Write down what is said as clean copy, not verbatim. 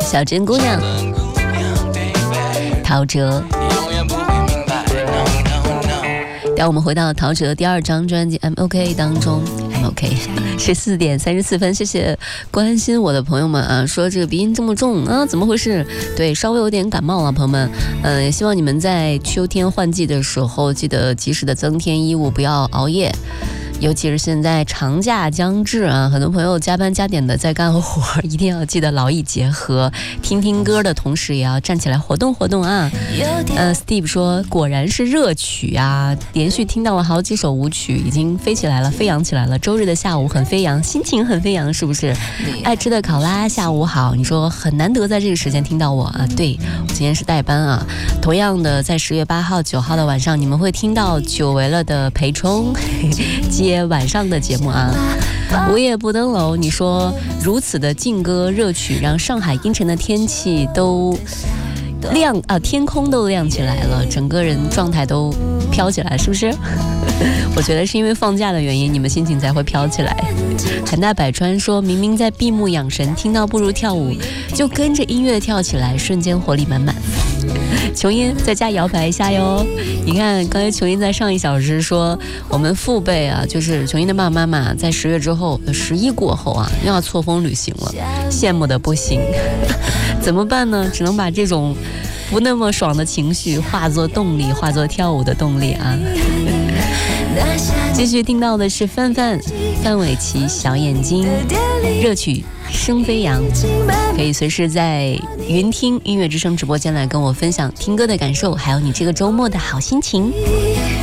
小珍姑娘，陶喆。让我们回到陶喆第2张专辑 I'm OK 当中。 I'm OK 14点34分，谢谢关心我的朋友们啊，说这个鼻音这么重啊，怎么回事？对，稍微有点感冒了，朋友们。也希望你们在秋天换季的时候，记得及时的增添衣物，不要熬夜。尤其是现在长假将至啊，很多朋友加班加点的在干活，一定要记得劳逸结合，听听歌的同时也要站起来活动活动啊。Steve 说果然是热曲啊，连续听到了好几首舞曲，已经飞起来了，飞扬起来了。周日的下午很飞扬，心情很飞扬，是不是？爱吃的考拉下午好，你说很难得在这个时间听到我啊，对，我今天是代班啊。同样的，在10月8号、9号的晚上，你们会听到久违了的裴冲接晚上的节目啊。午夜不登楼，你说如此的劲歌热曲，让上海阴沉的天气都亮啊，天空都亮起来了，整个人状态都飘起来，是不是？我觉得是因为放假的原因，你们心情才会飘起来。韩大百川说，明明在闭目养神，听到不如跳舞，就跟着音乐跳起来，瞬间活力满满。琼音在家摇摆一下哟。你看刚才琼音在上1小时说，我们父辈啊，就是琼音的爸爸妈妈，在10月之后11过后啊，又要错峰旅行了，羡慕的不行。怎么办呢？只能把这种不那么爽的情绪化作动力，化作跳舞的动力啊。继续听到的是范玮琪小眼睛，热曲声飞扬，可以随时在云听音乐之声直播间来跟我分享听歌的感受，还有你这个周末的好心情。